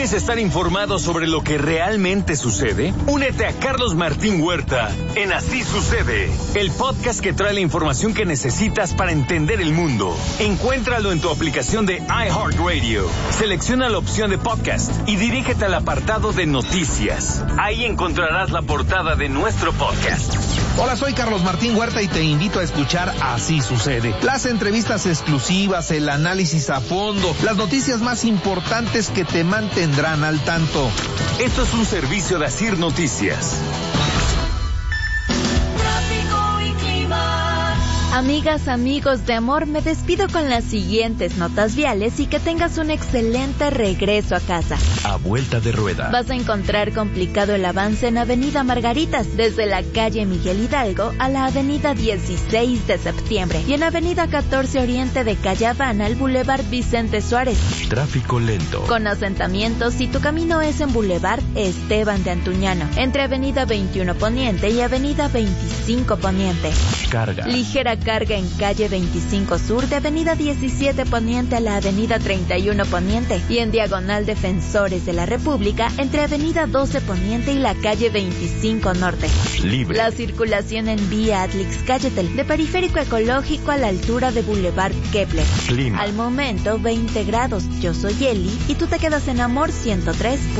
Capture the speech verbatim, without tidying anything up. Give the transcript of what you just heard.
¿Quieres estar informado sobre lo que realmente sucede? Únete a Carlos Martín Huerta en Así Sucede, el podcast que trae la información que necesitas para entender el mundo. Encuéntralo en tu aplicación de iHeartRadio. Selecciona la opción de podcast y dirígete al apartado de noticias. Ahí encontrarás la portada de nuestro podcast. Hola, soy Carlos Martín Huerta y te invito a escuchar Así Sucede. Las entrevistas exclusivas, el análisis a fondo, las noticias más importantes que te mantendrán al tanto. Esto es un servicio de Asir Noticias. Amigas, amigos de amor, me despido con las siguientes notas viales y que tengas un excelente regreso a casa. A vuelta de rueda. Vas a encontrar complicado el avance en Avenida Margaritas, desde la calle Miguel Hidalgo a la Avenida dieciséis de septiembre, y en Avenida catorce Oriente de Calle Habana al Boulevard Vicente Suárez. Tráfico lento. Con asentamientos si tu camino es en Boulevard Esteban de Antuñano, entre Avenida veintiuno Poniente y Avenida veinticinco Poniente. Carga. Ligera carga en calle veinticinco Sur de Avenida diecisiete Poniente a la Avenida treinta y uno Poniente y en diagonal Defensores de la República entre Avenida doce Poniente y la calle veinticinco Norte. Libre. La circulación en vía Atlix-Cayetel de Periférico Ecológico a la altura de Boulevard Kepler. Clima. Al momento veinte grados. Yo soy Eli y tú te quedas en Amor ciento tres.